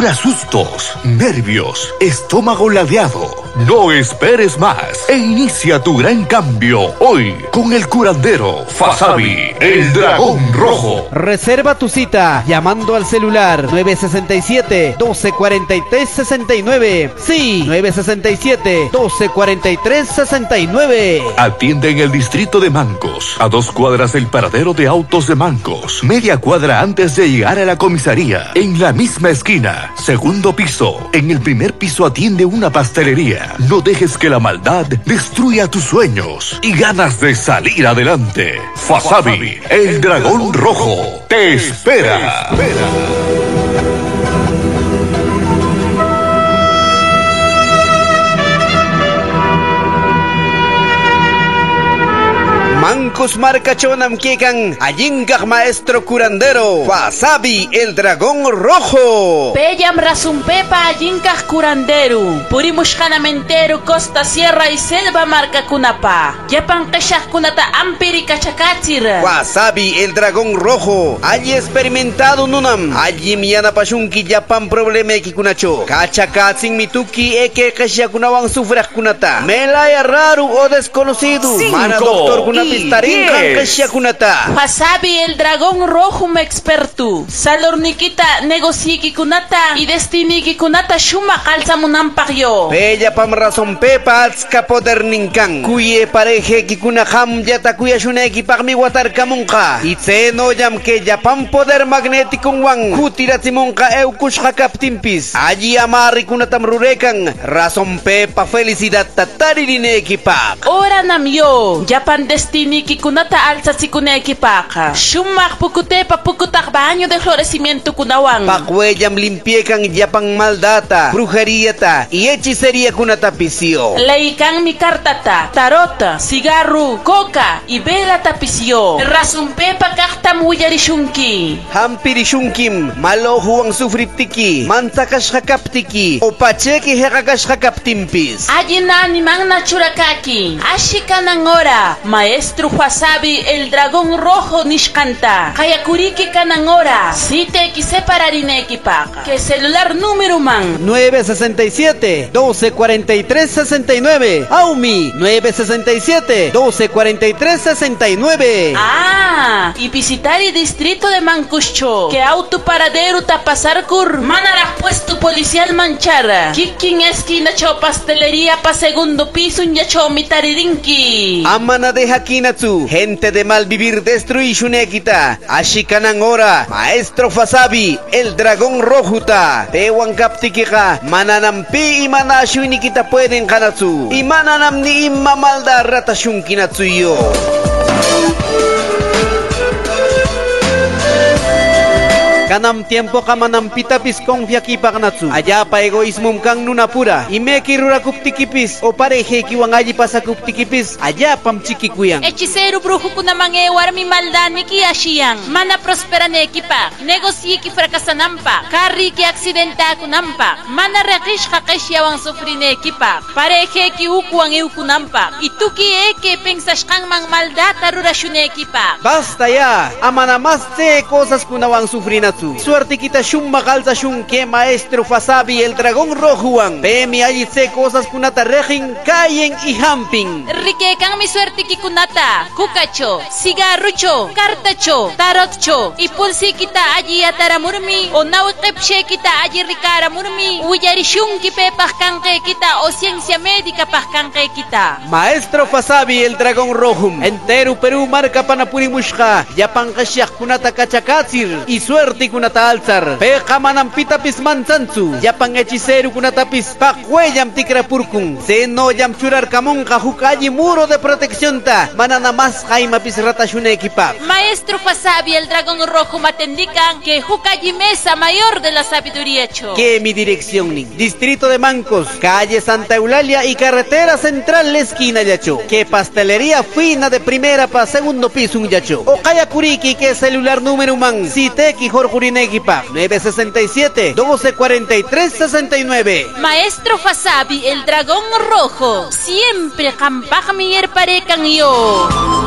Cura sustos, nervios, estómago ladeado. No esperes más e inicia tu gran cambio hoy con el curandero Fasabi, el dragón rojo. Reserva tu cita llamando al celular 967-1243-69. Sí, 967-1243-69. Atiende en el distrito de Mancos, a 2 cuadras del paradero de autos de Mancos, media cuadra antes de llegar a la comisaría. En la misma esquina, segundo piso. En el primer piso atiende una pastelería. No dejes que la maldad destruya tus sueños y ganas de salir adelante. Fasabi, el dragón rojo, te espera. Mancos marcachonam quecan, ayinkak maestro curandero, Fasabi, el dragón rojo. Peyam rasumpepa ayinkak curandero, purimushkanamentero, costa, sierra y selva marca kunapa. Yapan kashak kunata ampiri kachakatsir. Fasabi, el dragón rojo, allí experimentado nunam, allí miana pashunki yapan problema kikunacho. Kachakatsin mituki eke kashakunawang sufrak kunata. Melaya raro o desconocido. Mana doctor kunapa. Fasabi, el dragón rojo me experto. Salornikita negociiki kunata y destiniki kunata shuma kalsamunampagyo. Bella pam razón pepa atska poder ninkan. Kuye pareje kikunaham yata kuya shuneki pagmi watar kamunka. Itzeno yam que yapam poder magnético wang. Kutiratsimunka eukush hakaptimpis. Allí amari kunatam rurekan. Razón pepa felicidad tataririneki pak. Ora namyo, yapan destino Niki kunata alza si kuneki paka. Shumak pukute pa pukutak baño de florecimiento kunawang. Pakweyam limpiekan yapang maldata, brujería ta y hechicería kunata pisio. Leikan mi cartata, tarota, cigarro, coca y vela tapicio. Rasumpe pa kakta muyarishunki. Hampirishunkim, malohu ang sufriptiki, mantakas hakaptiki, o pacheki hekakas hakaptimpis. Ayina ni mang nachurakaki. Ashika nangora, maestro Fasabi, el dragón rojo nishkanta. Kayakuriki kanangora. Si te quise pararineki paka. Que celular número man. 967-1243-69. Aumi 967-1243-69. Ah, y visitar el distrito de Mancuscho. Que auto paradero tapasar cur. Manara puesto policial manchara. Kikin esquina cho pastelería pa segundo piso un yacho mitaririnki. Amana de Hakinatsu. Gente de mal vivir destruishunekita. Ashikanangora. Maestro Fasabi, el dragón rojuta. Tewan kaptikika. Mananampi y manashunikita pueden kanatsu. Y mananam ni imma malda ratashunkinatsu yo. Kanam tiempo kamanam pitapis confia kipagnatsu. Allá pa egoismum kang nunapura. Ime kirura kuptikipis. O pareje kiwangaji pasa kuptikipis. Allá pam chikikuyang. Hechicero brujo kunamangewar mi maldad ni kiashiyang. Mana prospera ne ekipa. Negocie ki fracasanampa. Carri ki accidenta kunampa. Mana rekish hakesh yawang sufrine ekipa. Pareje ki ukuang eukunampa. Ituki eke pensashkang mang maldad tarurashune ekipa. Basta ya. Amana más te cosas kunawang sufrinatsu. Suerte kita shumma calza shun que maestro Fasabi, el dragón rojuan. Pemi allí se cosas kunata rejin, cayen y hamping. Rike kang mi suerte ki kunata. Kukacho, cigarrucho, cartacho, tarotcho. Y pulsi kita allí ataramurmi. O nawikepshe kita allí rikaramurmi. Uyarishun ki pepah kanke kita. O ciencia médica pah kanke kita. Maestro Fasabi, el dragón rojum. Entero Perú marca panapurimushka. Yapan kasyak kunata kachakatsir. Y suerte kunata alzar. Peja manampita pisman sansu. Yapang hechicero kunatapis. Pakweyam tikrapurkun. Seno yam churar kamunka hukayi muro de protección ta. Manana más jaima pisrata shunekipap. Maestro Fasabi, el dragón rojo matendican que hukayi mesa mayor de la sabiduría cho. Que mi dirección ni. Distrito de Mancos. Calle Santa Eulalia y carretera central la esquina yacho. Que pastelería fina de primera pa segundo piso un yacho. O kaya kuriki que celular número man. Siteki Jorge 967-1243-69. Maestro Fasabi, el dragón rojo. Siempre campaj mi parecan yo.